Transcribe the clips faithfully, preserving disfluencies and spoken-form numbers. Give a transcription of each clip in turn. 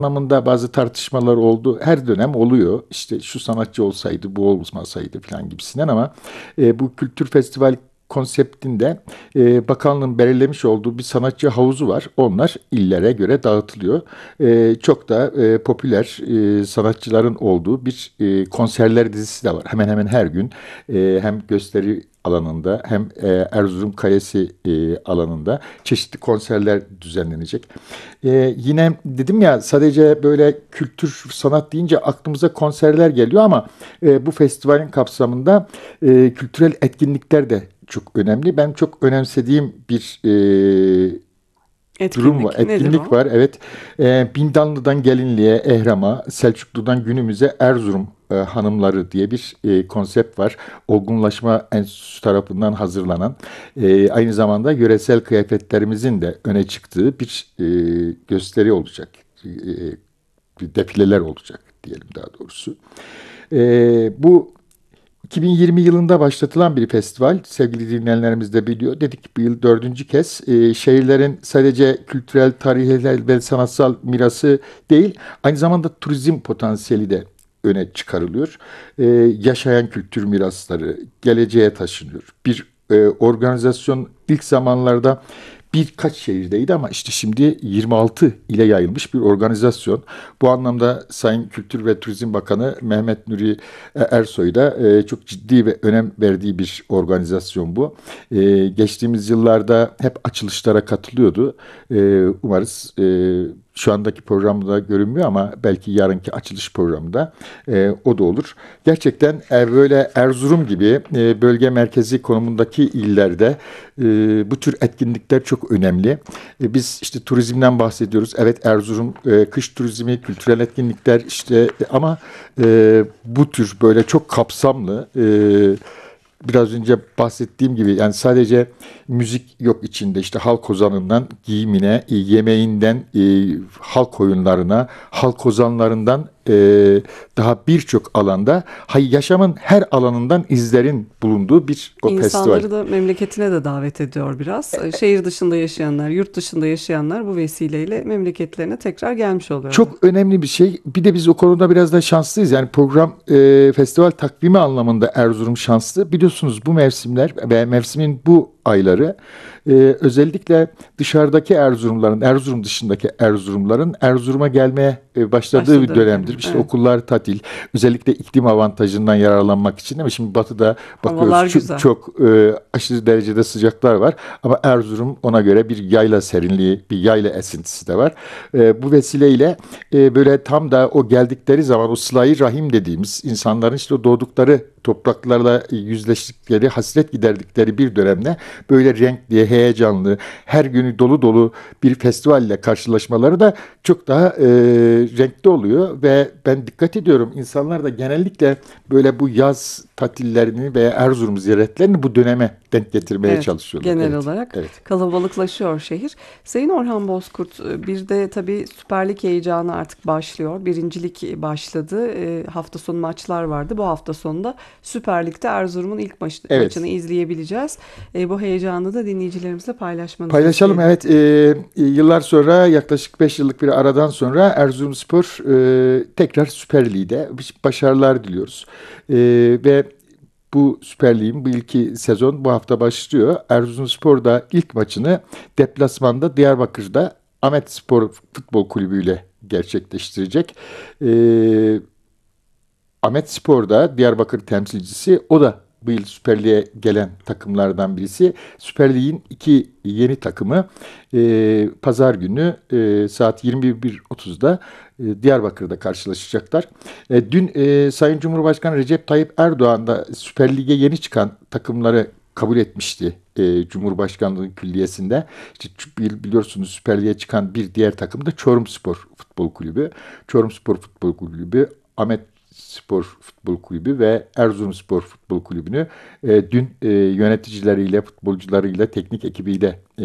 anlamında bazı tartışmalar oldu. Her dönem oluyor. İşte şu sanatçı olsaydı, bu olmasaydı falan gibisinden ama e, bu kültür festival konseptinde e, bakanlığın belirlemiş olduğu bir sanatçı havuzu var. Onlar illere göre dağıtılıyor. E, çok da e, popüler e, sanatçıların olduğu bir e, konserler dizisi de var. Hemen hemen her gün e, hem gösteri alanında hem e, Erzurum Kalesi e, alanında çeşitli konserler düzenlenecek. Ee, yine dedim ya sadece böyle kültür sanat deyince aklımıza konserler geliyor ama e, bu festivalin kapsamında e, kültürel etkinlikler de çok önemli. Ben çok önemsediğim bir e, durum var, Etkinlik nedir etkinlik o? var. Evet, e, Bindanlı'dan Gelinli'ye, Ehram'a, Selçuklu'dan günümüze Erzurum e, hanımları diye bir e, konsept var. Olgunlaşma Enstitüsü tarafından hazırlanan, e, aynı zamanda yöresel kıyafetlerimizin de öne çıktığı bir e, gösteri olacak. E, bir defileler olacak diyelim daha doğrusu. E, bu iki bin yirmi yılında başlatılan bir festival. Sevgili dinleyenlerimiz de biliyor. Dedik bu yıl dördüncü kez e, şehirlerin sadece kültürel, tarihsel ve sanatsal mirası değil, aynı zamanda turizm potansiyeli de öne çıkarılıyor. E, yaşayan kültür mirasları geleceğe taşınıyor. Bir e, organizasyon ilk zamanlarda birkaç şehirdeydi ama işte şimdi yirmi altı ile yayılmış bir organizasyon. Bu anlamda Sayın Kültür ve Turizm Bakanı Mehmet Nuri e, Ersoy da e, çok ciddi ve önem verdiği bir organizasyon bu. E, geçtiğimiz yıllarda hep açılışlara katılıyordu. E, umarız e, şu andaki programda görünmüyor ama belki yarınki açılış programında e, o da olur. Gerçekten e, böyle Erzurum gibi e, bölge merkezi konumundaki illerde e, bu tür etkinlikler çok önemli. E, biz işte turizmden bahsediyoruz. Evet, Erzurum e, kış turizmi, kültürel etkinlikler işte e, ama e, bu tür böyle çok kapsamlı e, biraz önce bahsettiğim gibi yani sadece müzik yok içinde, işte halk ozanından giyimine, e, yemeğinden e, halk oyunlarına, halk ozanlarından e, daha birçok alanda hay yaşamın her alanından izlerin bulunduğu bir o festival. İnsanları da memleketine de davet ediyor biraz. Ee, Şehir dışında yaşayanlar, yurt dışında yaşayanlar bu vesileyle memleketlerine tekrar gelmiş oluyorlar. Çok önemli bir şey. Bir de biz o konuda biraz da şanslıyız. Yani program e, festival takvimi anlamında Erzurum şanslı. Biliyorsunuz bu mevsimler ve mevsimin bu ayları e, özellikle dışarıdaki Erzurumların, Erzurum dışındaki Erzurumların Erzurum'a gelmeye e, başladığı bir Başladı dönemdir. dönem. İşte Evet. okullar tatil. Özellikle iklim avantajından yararlanmak için. Ama şimdi batıda bakıyoruz Havalar çok, güzel. çok e, aşırı derecede sıcaklar var. Ama Erzurum ona göre bir yayla serinliği, bir yayla esintisi de var. E, bu vesileyle e, böyle tam da o geldikleri zaman o sıla-i rahim dediğimiz insanların işte o doğdukları topraklarla yüzleştikleri, hasret giderdikleri bir dönemde böyle renkli, heyecanlı, her günü dolu dolu bir festivalle karşılaşmaları da çok daha e, renkli oluyor ve ben dikkat ediyorum insanlar da genellikle böyle bu yaz tatillerini veya Erzurum ziyaretlerini bu döneme denk getirmeye Evet, çalışıyorlar. genel Evet, olarak evet. kalabalıklaşıyor şehir. Sayın Orhan Bozkurt, e, bir de tabii Süper Lig heyecanı artık başlıyor. Birincilik başladı. E, hafta sonu maçlar vardı. Bu hafta sonunda Süper Lig'de Erzurum'un ilk maç, maçını Evet. izleyebileceğiz. E, bu heyecanı da dinleyicilerimizle paylaşmanızı Paylaşalım. isteyelim. Evet, e, e, yıllar sonra yaklaşık beş yıllık bir aradan sonra Erzurumspor e, tekrar Süper Lig'de başarılar diliyoruz. E, ve bu Süper Lig'in bu ilki sezon bu hafta başlıyor. Erzurumspor da ilk maçını deplasmanda Diyarbakır'da Ahmetspor Futbol Kulübü ile gerçekleştirecek. E, Ahmetspor'da Diyarbakır temsilcisi, o da bu yıl Süper Lig'e gelen takımlardan birisi. Süper Lig'in iki yeni takımı e, Pazar günü e, saat yirmi bir otuzda e, Diyarbakır'da karşılaşacaklar. E, dün e, Sayın Cumhurbaşkanı Recep Tayyip Erdoğan da Süper Lig'e yeni çıkan takımları kabul etmişti e, Cumhurbaşkanlığı Külliyesi'nde. İşte biliyorsunuz Süper Lig'e çıkan bir diğer takım da Çorumspor Futbol Kulübü. Çorumspor Futbol Kulübü, Ahmet Spor Futbol Kulübü ve Erzurumspor Futbol Kulübü'nü e, dün e, yöneticileriyle, futbolcularıyla, teknik ekibiyle e,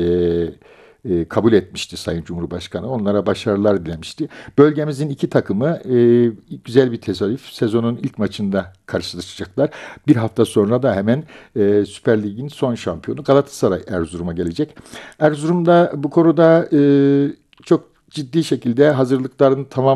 e, kabul etmişti Sayın Cumhurbaşkanı. Onlara başarılar dilemişti. Bölgemizin iki takımı e, güzel bir tesadüf sezonun ilk maçında karşılaşacaklar. Bir hafta sonra da hemen e, Süper Lig'in son şampiyonu Galatasaray Erzurum'a gelecek. Erzurum'da bu konuda e, çok ciddi şekilde hazırlıklarını tamam